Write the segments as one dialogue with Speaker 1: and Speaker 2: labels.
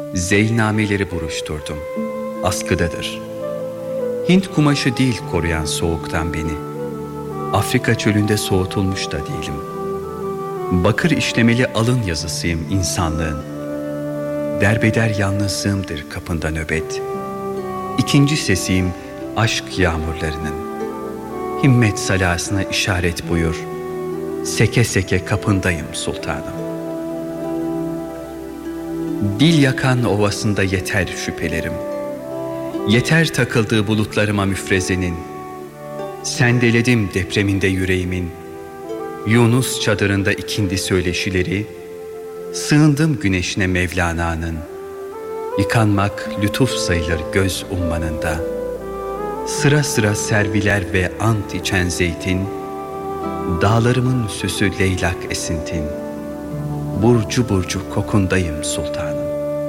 Speaker 1: Zeylnameleri buruşturdum, askıdadır. Hint kumaşı değil koruyan soğuktan beni. Afrika çölünde soğutulmuş da değilim. Bakır işlemeli alın yazısıyım insanlığın. Derbeder yalnızlığımdır kapında nöbet. İkinci sesiyim aşk yağmurlarının. Himmet salasına işaret buyur. Seke seke kapındayım sultanım. Dil yakan ovasında yeter şüphelerim. Yeter takıldığı bulutlarıma müfrezenin. Sendeledim depreminde yüreğimin. Yunus çadırında ikindi söyleşileri. Sığındım güneşine Mevlana'nın. Yıkanmak lütuf sayılır göz ummanında. Sıra sıra serviler ve ant içen zeytin. Dağlarımın süsü leylak esintin. Burcu burcu kokundayım sultanım.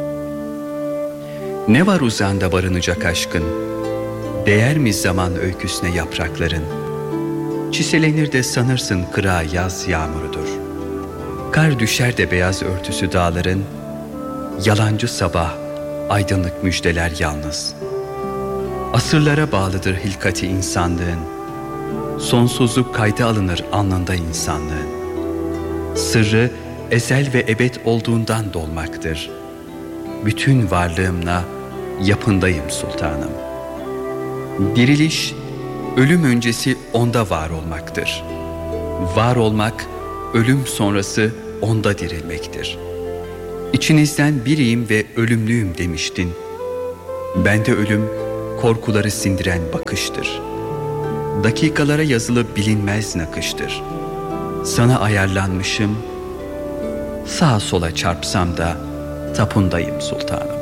Speaker 1: Ne var uzağında barınacak aşkın? Değer mi zaman öyküsüne yaprakların? Çiselenir de sanırsın kıra yaz yağmurudur. Kar düşer de beyaz örtüsü dağların. Yalancı sabah aydınlık müjdeler yalnız. Asırlara bağlıdır hilkati insanlığın. Sonsuzluk kayda alınır alnında insanlığın. Sırrı ezel ve ebed olduğundan dolmaktır. Bütün varlığımla yapındayım sultanım. Diriliş, ölüm öncesi onda var olmaktır. Var olmak, ölüm sonrası onda dirilmektir. İçinizden biriyim ve ölümlüyüm demiştin. Bende ölüm, korkuları sindiren bakıştır. Dakikalara yazılı bilinmez nakıştır. Sana ayarlanmışım, sağa sola çarpsam da tapundayım sultanım.